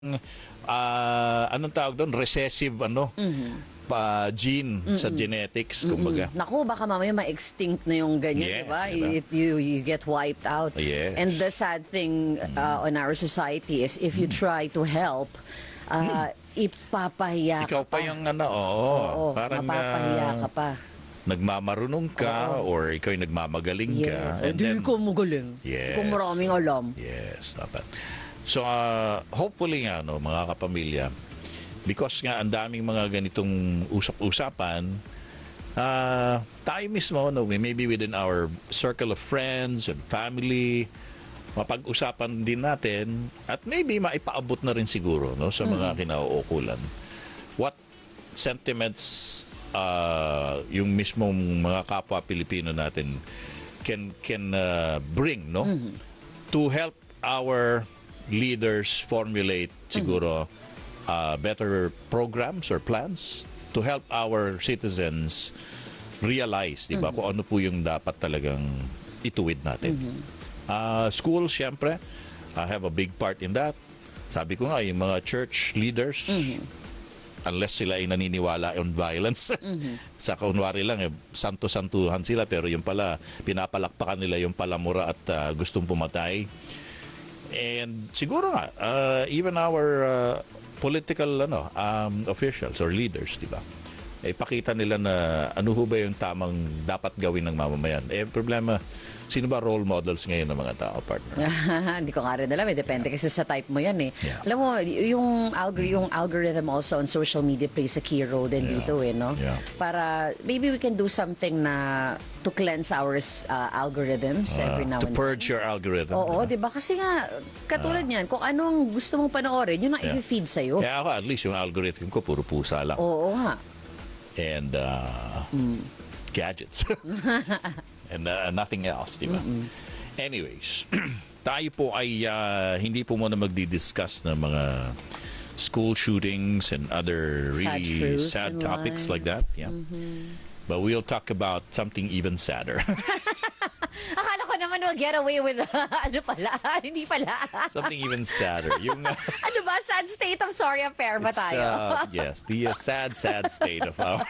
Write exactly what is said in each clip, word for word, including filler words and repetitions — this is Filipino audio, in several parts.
uh, anong tawag doon? Recessive ano? Mm-hmm. Pa gene mm-hmm. sa genetics, kumbaga. Mm-hmm. Naku, baka mamaya ma-extinct na yung ganyan, Yeah, diba? diba? It, you, you get wiped out. Yes. And the sad thing uh, on our society is if you try to help, uh, ipapahiya Ikaw ka pa. pa yung ano, oo. Oo, parang mapapahiya uh, ka pa. nagmamarunong ka Oo. or ikaw yung nagmamagaling ka. Yes. And Hindi then, ko magaling. Yes. Kung maraming alam. yes, dapat. So, uh, hopefully nga, no, mga kapamilya, because nga ang daming mga ganitong usap-usapan, uh, tayo mismo, no, maybe within our circle of friends and family, mapag-usapan din natin at maybe maipaabot na rin siguro, no, sa mga mm. kinauukulan. What sentiments uh, yung mismong mga kapwa Pilipino natin can can uh, bring, no, mm-hmm. to help our leaders formulate siguro uh, better programs or plans to help our citizens realize, di ba, mm-hmm. kung ano po yung dapat talagang ituwid natin. Mm-hmm. Uh, school, syempre, I have a big part in that. Sabi ko nga, yung mga church leaders, mm-hmm. unless sila ay naniniwala on violence. Mm-hmm. Sa kunwari lang, eh, santo-santuhan sila, pero yung pala, pinapalakpakan nila yung palamura at uh, gustong pumatay. And siguro nga, uh, even our uh, political ano, um, officials or leaders, di ba? Eh, pakita nila na ano ho ba yung tamang dapat gawin ng mamamayan. Eh, problema, sino ba role models ngayon ng mga tao, partner? Hindi ko nga rin alam. Eh. Depende yeah. kasi sa type mo yan eh. Yeah. Alam mo, yung, algor yung algorithm also on social media plays a key role din yeah. dito eh, no? Yeah. Para, maybe we can do something na to cleanse our uh, algorithms uh, every now to and then. To purge your algorithm. Oo, di ba? Kasi nga, katulad uh, niyan, kung anong gusto mong panoorin, yun ang yeah. i-feed sa'yo. Kaya ako, at least yung algorithm ko, puro pusa lang. Oo nga. And uh, mm. gadgets. And uh, nothing else, di ba? Mm-mm. Anyways, tayo po ay uh, hindi po muna magdi-discuss ng mga school shootings and other really sad, sad topics like that. Yeah. Mm-hmm. But we'll talk about something even sadder. Akala ko naman we'll get away with ano pala, hindi pala. Something even sadder. Yung, uh, ano ba? Sad state of sorry affair ba tayo? Uh, yes, the uh, sad, sad state of our...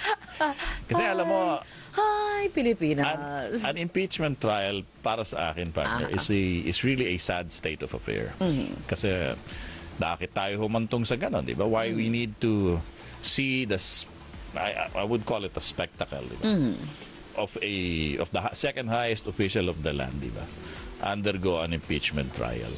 Kasi Hi. alam mo, Hi, Pilipinas. An, an impeachment trial para sa akin, partner, uh-huh. is, a, is really a sad state of affair. Mm-hmm. Kasi bakit tayo humantong sa ganon, di ba? Why mm-hmm. we need to see the... I, I would call it a spectacle, di ba? Mm-hmm. of a of the second highest official of the land, di ba? Undergo an impeachment trial.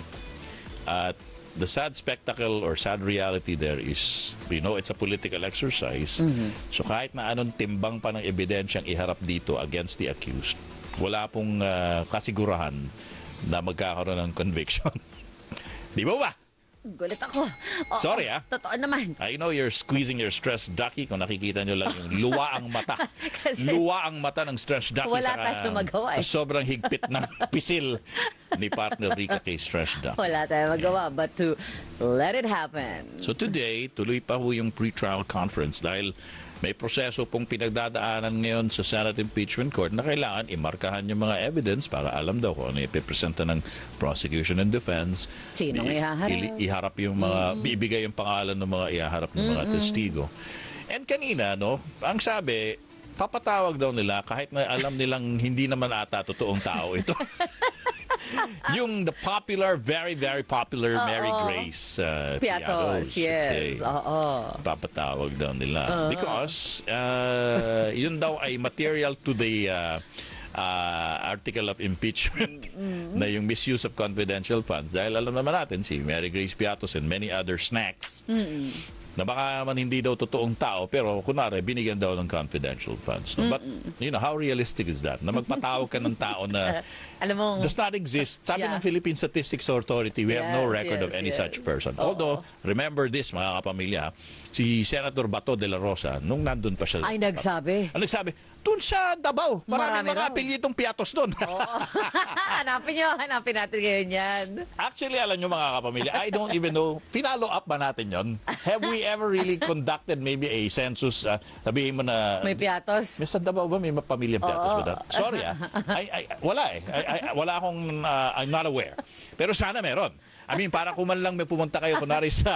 At the sad spectacle or sad reality there is, you know, it's a political exercise. Mm-hmm. So kahit na anong timbang pa ng ebidensyang iharap dito against the accused, wala pong uh, kasigurahan na magkakaroon ng conviction. Di ba ba? Gulit ako. Oo, Sorry ah. Totoo naman. I know you're squeezing your stress ducky kung nakikita nyo lang yung luwa ang mata. Luwa ang mata ng stress ducky wala sa, tayong magawa, eh. sa sobrang higpit ng pisil ni partner Rica kay stress ducky. Wala tayong magawa but to let it happen. So today, tuloy pa ho yung pre-trial conference dahil may proseso pong pinagdadaanan ngayon sa Senate Impeachment Court na kailangan imarkahan yung mga evidence para alam daw kung ano ipipresenta ng prosecution and defense. Sinong I- ihaharap? i- iharap yung mga, mm-hmm. bibigay yung pangalan ng mga ihaharap ng mga mm-hmm. testigo. And kanina, no, ang sabi, papatawag daw nila kahit na alam nilang hindi naman ata totoong tao ito. Yung the popular, very, very popular Uh-oh. Mary Grace uh, Piatos, yes. Oo. Papatawag daw nila. Uh-huh. Because uh, yun daw ay material to the uh, uh, article of impeachment mm-hmm. na yung misuse of confidential funds. Dahil alam naman natin si Mary Grace Piatos and many other snacks mm-hmm. na baka man hindi daw totoong tao pero kunwari binigyan daw ng confidential funds. No? But, you know, how realistic is that? Na magpatawag ka ng tao na alam mo, does not exist. Sabi yeah. ng Philippine Statistics Authority, we yes, have no record yes, of any yes. such person. Oo. Although, remember this, mga kapamilya, si Senator Bato de la Rosa, nung nandun pa siya. Ay, nagsabi. Ang nagsabi, dun sa Davao, maraming Marami mga raw. apelyidong Piatos dun. Oo. Hanapin nyo, hanapin natin ngayon yan. Actually, alam nyo mga kapamilya, I don't even know, pinalo up ba natin yon? Have we ever really conducted maybe a census? Uh, sabihin mo na... May Piatos? May sa Davao ba? May pamilyang Piatos Oo. ba? That? Sorry ah. I, I, wala eh. I, I, wala akong, uh, I'm not aware. Pero sana meron. I mean, para kung man lang may pumunta kayo, kunwari sa